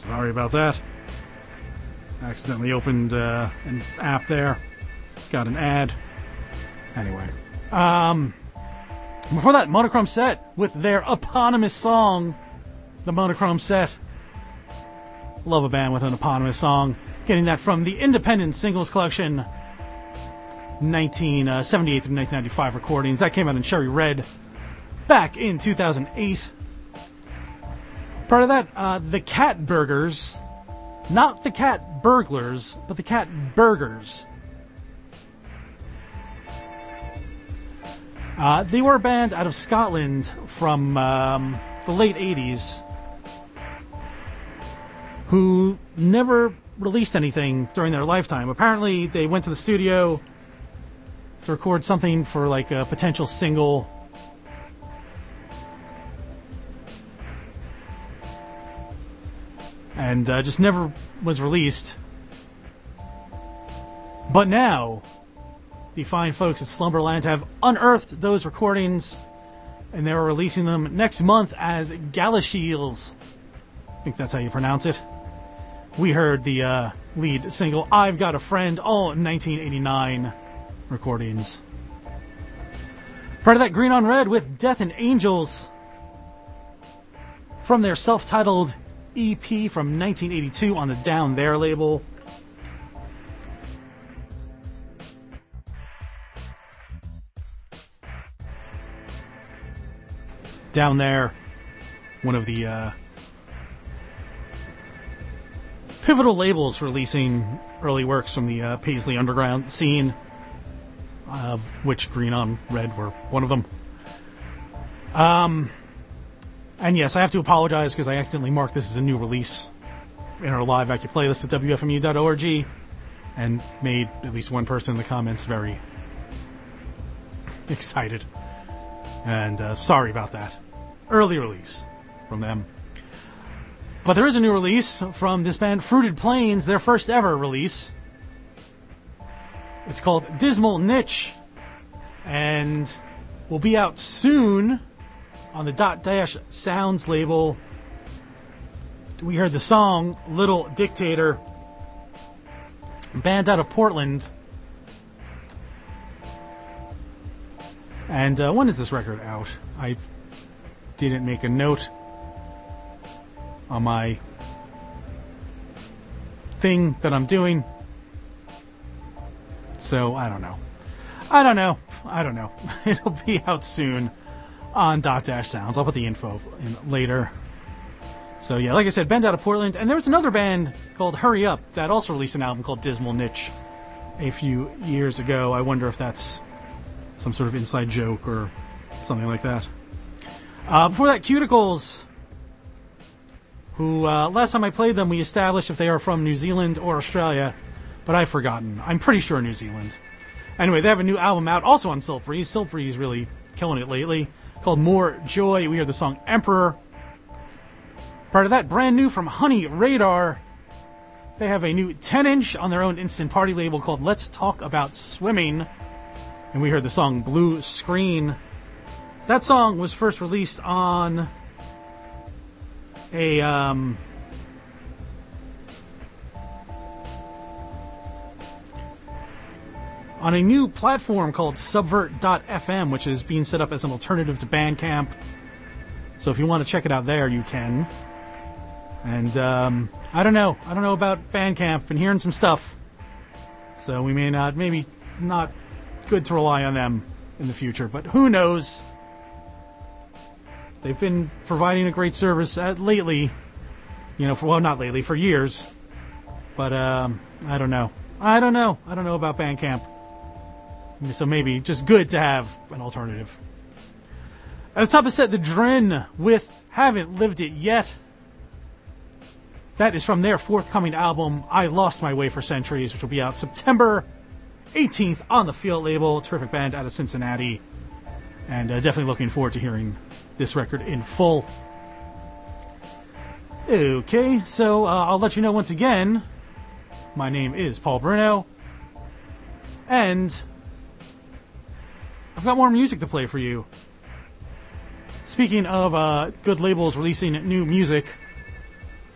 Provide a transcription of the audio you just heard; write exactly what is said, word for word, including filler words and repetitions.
Sorry about that. Accidentally opened uh, an app there. Got an ad. Anyway. Um, before that, Monochrome Set with their eponymous song, The Monochrome Set. Love a band with an eponymous song. Getting that from the Independent Singles Collection, nineteen seventy-eight through nineteen ninety-five recordings. That came out in Cherry Red back in two thousand eight. Part of that, uh, the Cat Burgers. Not the Cat Burglars, but the Cat Burgers. Uh, they were a band out of Scotland from um, the late eighties who never released anything during their lifetime. Apparently, they went to the studio to record something for like a potential single. And uh, just never was released. But now, the fine folks at Slumberland have unearthed those recordings, and they're releasing them next month as Galashiels. I think that's how you pronounce it. We heard the uh, lead single, I've Got a Friend, all nineteen eighty-nine recordings. Part of that, Green on Red with Death and Angels from their self-titled E P from nineteen eighty-two on the Down There label. Down There, one of the uh, pivotal labels releasing early works from the uh, Paisley Underground scene, uh, which Green on Red were one of them. Um... And yes, I have to apologize because I accidentally marked this as a new release in our live Vacuum playlist at W F M U dot org and made at least one person in the comments very excited. And uh, sorry about that. Early release from them. But there is a new release from this band, Fruited Plains, their first ever release. It's called Dismal Niche and will be out soon on the Dot Dash Sounds label. We heard the song Little Dictator, band out of Portland. And uh, when is this record out? I didn't make a note on my thing that I'm doing. So, I don't know. I don't know. I don't know. It'll be out soon on Dot Dash Sounds. I'll put the info in later. So yeah, like I said, band out of Portland. And there was another band called Hurry Up that also released an album called Dismal Niche a few years ago. I wonder if that's some sort of inside joke or something like that. Uh, before that, Cuticles, who uh, last time I played them, we established if they are from New Zealand or Australia, but I've forgotten. I'm pretty sure New Zealand. Anyway, they have a new album out, also on Silk Breeze. Silk Breeze really killing it lately, called More Joy. We heard the song Emperor. Part of that, brand new from Honey Radar. They have a new ten inch on their own instant party label called Let's Talk About Swimming. And we heard the song Blue Screen. That song was first released on a um, on a new platform called Subvert dot f m, which is being set up as an alternative to Bandcamp. So if you want to check it out there, you can. And um, I don't know. I don't know about Bandcamp. Been hearing some stuff. So we may not, maybe not good to rely on them in the future. But who knows? They've been providing a great service at, lately. You know, for well, not lately, for years. But um, I don't know. I don't know. I don't know about Bandcamp. So maybe just good to have an alternative. At the top of set, The Dren with Haven't Lived It Yet. That is from their forthcoming album, I Lost My Way for Centuries, which will be out September eighteenth on the Field label. Terrific band out of Cincinnati. And uh, definitely looking forward to hearing this record in full. Okay, so uh, I'll let you know once again, my name is Paul Bruno. And I've got more music to play for you. Speaking of uh, good labels releasing new music,